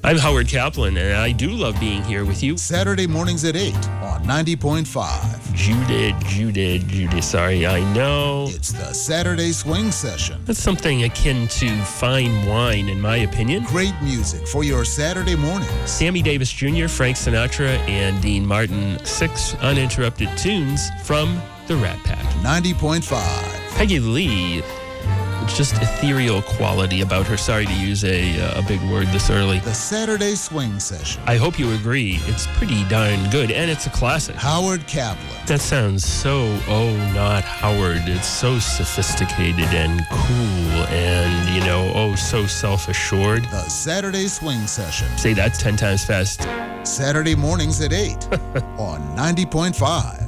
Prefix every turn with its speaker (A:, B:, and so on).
A: I'm Howard Kaplan, and I do love being here with you.
B: Saturday mornings at 8 on 90.5.
A: Judy, sorry, I know.
B: It's the Saturday Swing Session.
A: That's something akin to fine wine, in my opinion.
B: Great music for your Saturday mornings.
A: Sammy Davis Jr., Frank Sinatra, and Dean Martin. 6 uninterrupted tunes from the Rat Pack.
B: 90.5.
A: Peggy Lee, just ethereal quality about her. Sorry to use a big word this early.
B: The Saturday Swing Session.
A: I hope you agree. It's pretty darn good, and it's a classic.
B: Howard Kaplan.
A: That sounds so, not Howard. It's so sophisticated and cool and, so self-assured.
B: The Saturday Swing Session.
A: Say that 10 times fast.
B: Saturday mornings at 8 on 90.5.